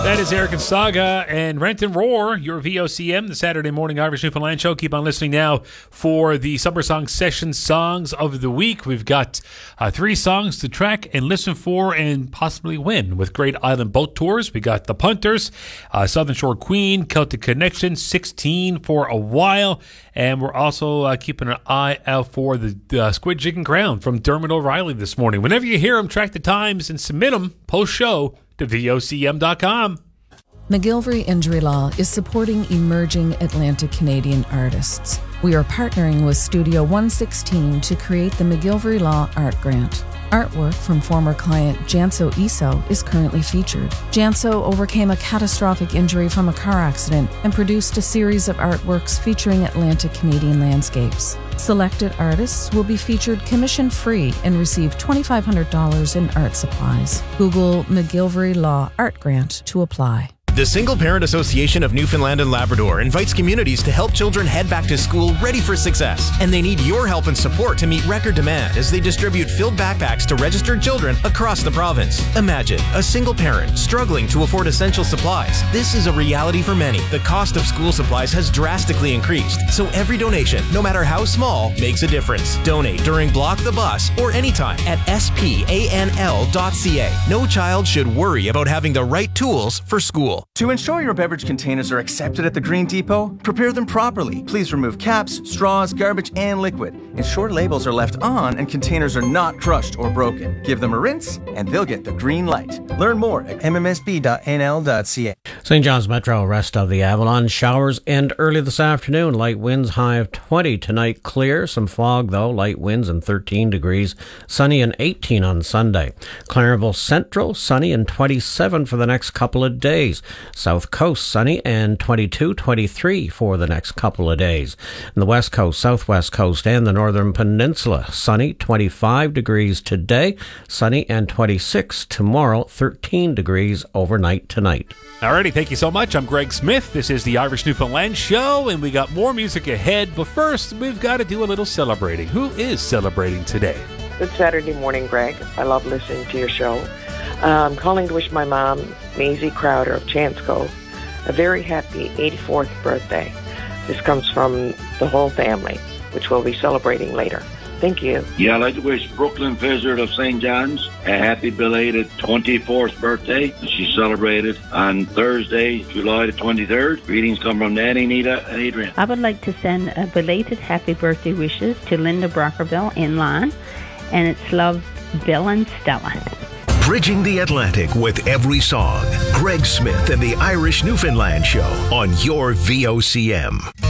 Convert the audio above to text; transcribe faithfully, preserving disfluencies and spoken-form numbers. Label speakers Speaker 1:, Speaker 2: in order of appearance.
Speaker 1: That is Eric and Saga and Rent and Roar, your V O C M, the Saturday morning Irish Newfoundland show. Keep on listening now for the Summer Song Session Songs of the Week. We've got uh, three songs to track and listen for and possibly win with Great Island Boat Tours. We got The Punters, uh, Southern Shore Queen, Celtic Connection, sixteen for a while. And we're also uh, keeping an eye out for the uh, Squid Jig and Crown from Dermot O'Reilly this morning. Whenever you hear them, track the times and submit them post-show to V O C M dot com.
Speaker 2: McGillivray Injury Law is supporting emerging Atlantic Canadian artists. We are partnering with Studio one sixteen to create the McGillivray Law Art Grant. Artwork from former client Janso Iso is currently featured. Janso overcame a catastrophic injury from a car accident and produced a series of artworks featuring Atlantic Canadian landscapes. Selected artists will be featured commission-free and receive twenty-five hundred dollars in art supplies. Google McGillivray Law Art Grant to apply.
Speaker 3: The Single Parent Association of Newfoundland and Labrador invites communities to help children head back to school ready for success. And they need your help and support to meet record demand as they distribute filled backpacks to registered children across the province. Imagine a single parent struggling to afford essential supplies. This is a reality for many. The cost of school supplies has drastically increased, so every donation, no matter how small, makes a difference. Donate during Block the Bus or anytime at S P A N L dot C A. No child should worry about having the right tools for school.
Speaker 4: To ensure your beverage containers are accepted at the Green Depot, prepare them properly. Please remove caps, straws, garbage, and liquid. Ensure labels are left on and containers are not crushed or broken. Give them a rinse, and they'll get the green light. Learn more at M M S B dot N L dot C A.
Speaker 5: Saint John's Metro, rest of the Avalon. Showers end early this afternoon. Light winds, high of twenty. Tonight, clear. Some fog, though. Light winds and thirteen degrees. Sunny and eighteen on Sunday. Clarenville Central, sunny and twenty-seven for the next couple of days. South Coast, sunny and twenty-two, twenty-three for the next couple of days. And the West Coast, Southwest Coast, and the Northern Peninsula, sunny, twenty-five degrees today. Sunny and twenty-six tomorrow. thirteen degrees overnight tonight.
Speaker 1: Alrighty, thank you so much. I'm Greg Smith. This is the Irish Newfoundland Show, and we got more music ahead. But first, we've got to do a little celebrating. Who is celebrating today?
Speaker 6: Good Saturday morning, Greg. I love listening to your show. Uh, I'm calling to wish my mom, Maisie Crowder of Chansco, a very happy eighty-fourth birthday. This comes from the whole family, which we'll be celebrating later. Thank you.
Speaker 7: Yeah, I'd like to wish Brooklyn Fizzard of Saint John's a happy belated twenty-fourth birthday. She celebrated on Thursday, July the twenty-third. Greetings come from Nanny, Nita, and Adrian.
Speaker 8: I would like to send a belated happy birthday wishes to Linda Brockerville in Lawn, and it's love, Bill and Stella.
Speaker 9: Bridging the Atlantic with every song. Greg Smith and the Irish Newfoundland Show on your V O C M.